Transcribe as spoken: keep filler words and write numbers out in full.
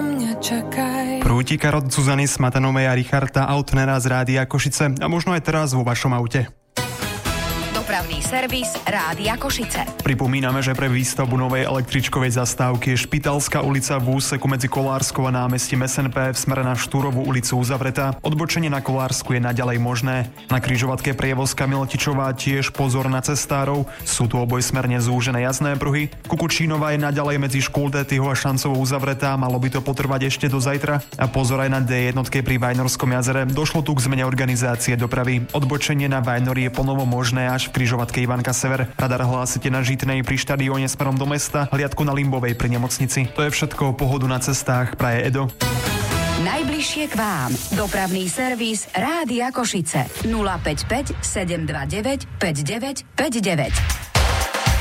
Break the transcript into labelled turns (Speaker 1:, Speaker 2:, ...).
Speaker 1: mňa čakaj.
Speaker 2: Prútika od Zuzany Smatanovej a Richarda Autnera z Rádia Košice a možno aj teraz vo vašom aute.
Speaker 3: Dopravný servis Rádia Košice.
Speaker 2: Pripomíname, že pre výstavbu novej električkovej zastávky je Špitalská ulica v úseku medzi Kolárskou a námestím es en pé v smere na Štúrovú ulicu uzavretá. Odbočenie na Kolársku je naďalej možné. Na križovatke prievozka Miletičová tiež pozor na cestárov. Sú tu obojsmerne zúžené jazdné pruhy. Kukučínová je naďalej medzi Škultétyho a Šancovou uzavretá. Malo by to potrvať ešte do zajtra. A pozor aj na dé jedna pri Vajnorskom jazere. Došlo tu k zmene organizácie dopravy. Odbočenie na Vajnori je ponovo možné až v križovatke Ivanka Sever. Radar hlásite na Žitnej pri štadióne smerom do mesta, hliadku na Limbovej pri nemocnici. To je všetko, pohodu na cestách praje Edo.
Speaker 3: Najbližšie k vám. Dopravný servis Rádia Košice. nula päť päť sedem dva deväť päť deväť päť deväť.